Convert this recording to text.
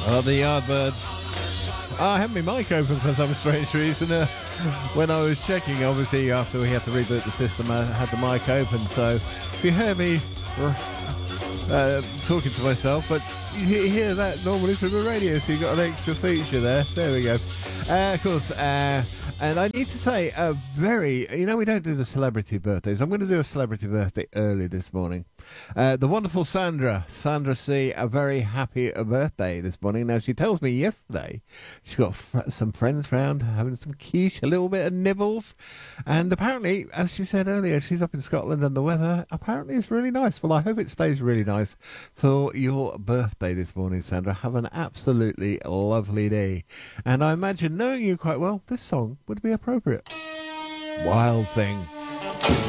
The Yardbirds. I had my mic open for some strange reason. When I was checking, obviously, after we had to reboot the system, I had the mic open. So if you hear me talking to myself, but you hear that normally through the radio, so you've got an extra feature there. There we go. Of course, and I need to say, we don't do the celebrity birthdays. I'm going to do a celebrity birthday early this morning. The wonderful Sandra C, a very happy birthday this morning. Now, she tells me yesterday she's got some friends round having some quiche, a little bit of nibbles, and apparently, as she said earlier, she's up in Scotland and the weather apparently is really nice. Well, I hope it stays really nice for your birthday this morning, Sandra. Have an absolutely lovely day. And I imagine, knowing you quite well, this song would be appropriate. Wild Thing.